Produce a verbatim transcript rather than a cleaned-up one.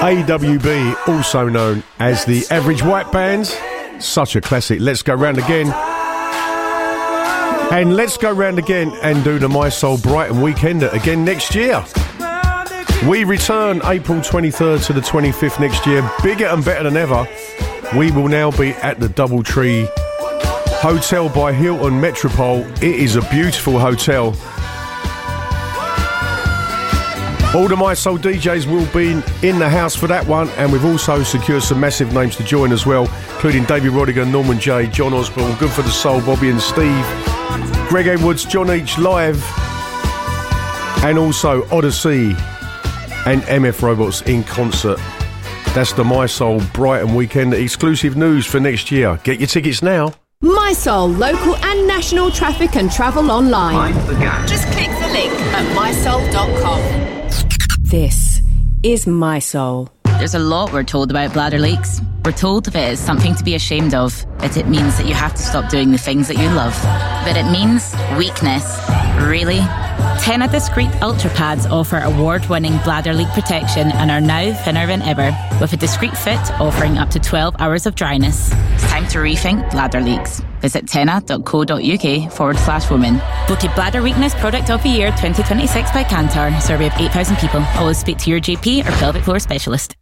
A W B, also known as the Average White Band. Such a classic. Let's go round again. And let's go round again and do the My Soul Brighton Weekender again next year. We return April twenty-third to the twenty-fifth next year, bigger and better than ever. We will now be at the Doubletree Hotel by Hilton Metropole. It is a beautiful hotel. All the My Soul D Js will be in the house for that one, and we've also secured some massive names to join as well, including David Rodigan, Norman J, John Osborne, Good for the Soul, Bobby and Steve, Greg Edwards, John Each live, and also Odyssey and M F Robots in concert. That's the My Soul Brighton Weekend exclusive news for next year. Get your tickets now. My Soul local and national traffic and travel online. Just click the link at my soul dot com. This is My Soul. There's a lot we're told about bladder leaks. We're told of it as something to be ashamed of, that it means that you have to stop doing the things that you love. That it means weakness. Really? Tena Discreet Ultra Pads offer award-winning bladder leak protection and are now thinner than ever, with a discreet fit offering up to twelve hours of dryness. It's time to rethink bladder leaks. Visit tena.co.uk forward slash women. Voted Bladder Weakness Product of the Year twenty twenty-six by Kantar. Survey of eight thousand people. Always speak to your G P or pelvic floor specialist.